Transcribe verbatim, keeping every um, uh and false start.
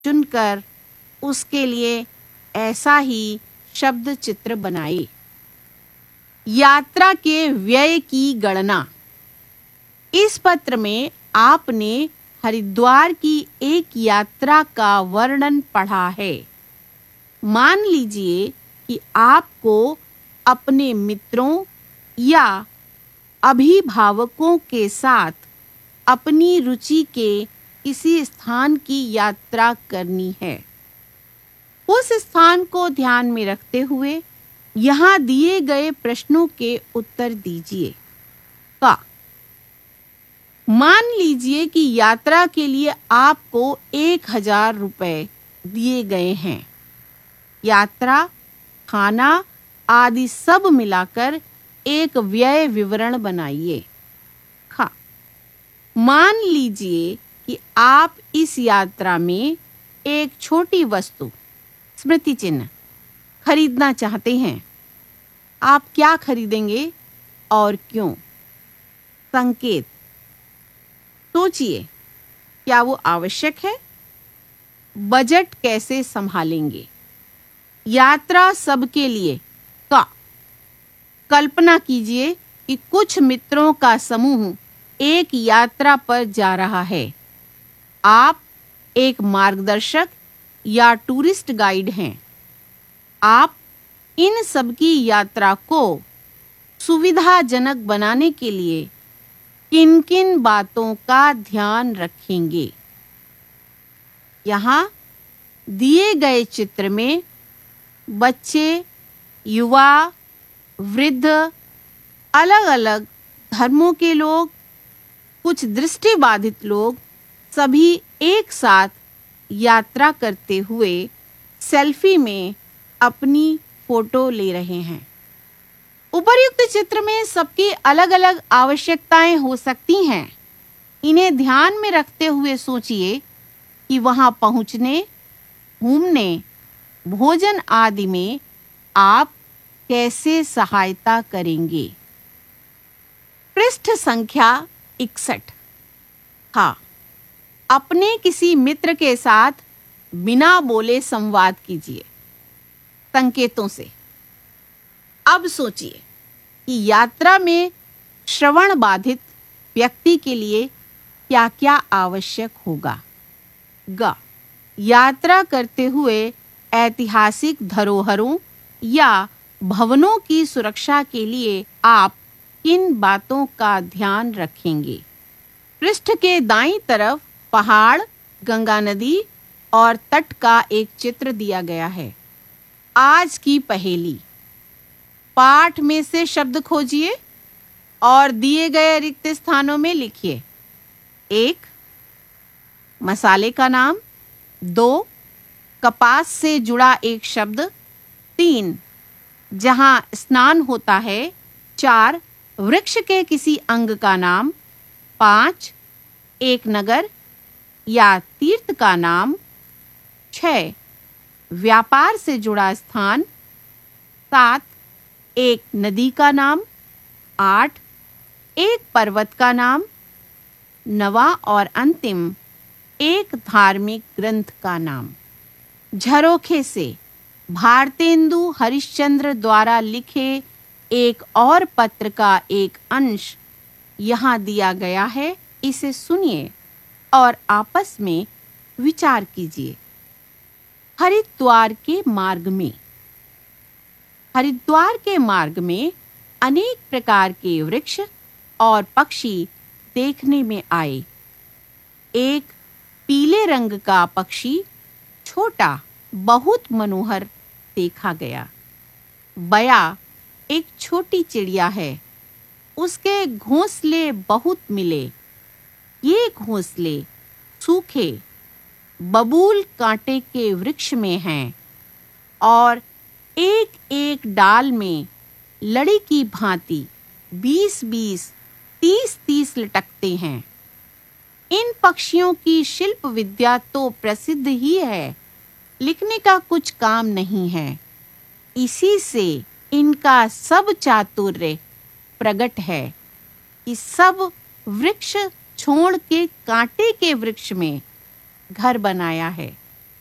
चुनकर उसके लिए ऐसा ही शब्द चित्र बनाए। यात्रा के व्यय की गणना। इस पत्र में आपने हरिद्वार की एक यात्रा का वर्णन पढ़ा है। मान लीजिए कि आपको अपने मित्रों या अभिभावकों के साथ अपनी रुचि के किसी स्थान की यात्रा करनी है। उस स्थान को ध्यान में रखते हुए यहाँ दिए गए प्रश्नों के उत्तर दीजिए। का मान लीजिए कि यात्रा के लिए आपको एक हजार रुपए दिए गए हैं। यात्रा, खाना आदि सब मिलाकर एक व्यय विवरण बनाइए। खा मान लीजिए कि आप इस यात्रा में एक छोटी वस्तु, स्मृति चिन्ह, खरीदना चाहते हैं। आप क्या खरीदेंगे और क्यों? संकेत। सोचिए, क्या वो आवश्यक है? बजट कैसे संभालेंगे? यात्रा सबके लिए। का कल्पना कीजिए कि कुछ मित्रों का समूह एक यात्रा पर जा रहा है। आप एक मार्गदर्शक या टूरिस्ट गाइड हैं। आप इन सबकी यात्रा को सुविधाजनक बनाने के लिए किन-किन बातों का ध्यान रखेंगे? यहाँ दिए गए चित्र में बच्चे, युवा, वृद्ध, अलग-अलग धर्मों के लोग, कुछ दृष्टिबाधित लोग सभी एक साथ यात्रा करते हुए सेल्फी में अपनी फोटो ले रहे हैं। उपर्युक्त चित्र में सबकी अलग-अलग आवश्यकताएं हो सकती हैं। इन्हें ध्यान में रखते हुए सोचिए कि वहां पहुंचने, घूमने, भोजन आदि में आप कैसे सहायता करेंगे। पृष्ठ संख्या इकसठ। हाँ, अपने किसी मित्र के साथ बिना बोले संवाद कीजिए संकेतों से। अब सोचिए कि यात्रा में श्रवण बाधित व्यक्ति के लिए क्या-क्या आवश्यक होगा। ग यात्रा करते हुए ऐतिहासिक धरोहरों या भवनों की सुरक्षा के लिए आप किन बातों का ध्यान रखेंगे। पृष्ठ के दाईं तरफ पहाड़, गंगा नदी और तट का एक चित्र दिया गया है। आज की पहेली। पाठ में से शब्द खोजिए और दिए गए रिक्त स्थानों में लिखिए। एक, मसाले का नाम। दो, कपास से जुड़ा एक शब्द। तीन, जहां स्नान होता है। चार, वृक्ष के किसी अंग का नाम। पाँच, एक नगर या तीर्थ का नाम। छह, व्यापार से जुड़ा स्थान। सात, एक नदी का नाम। आठ, एक पर्वत का नाम। नवा और अंतिम, एक धार्मिक ग्रंथ का नाम। झरोखे से भारतेंदु हरिश्चंद्र द्वारा लिखे एक और पत्र का एक अंश यहाँ दिया गया है। इसे सुनिए और आपस में विचार कीजिए। हरिद्वार के मार्ग में। हरिद्वार के मार्ग में अनेक प्रकार के वृक्ष और पक्षी देखने में आए। एक पीले रंग का पक्षी, छोटा, बहुत मनोहर देखा गया। बया एक छोटी चिड़िया है। उसके घोंसले बहुत मिले। ये घोंसले सूखे बबूल कांटे के वृक्ष में हैं और एक एक डाल में लड़ी की भांति बीस बीस, तीस तीस लटकते हैं। इन पक्षियों की शिल्प विद्या तो प्रसिद्ध ही है, लिखने का कुछ काम नहीं है। इसी से इनका सब चातुर्य प्रकट है कि सब वृक्ष छोड़ के कांटे के वृक्ष में घर बनाया है।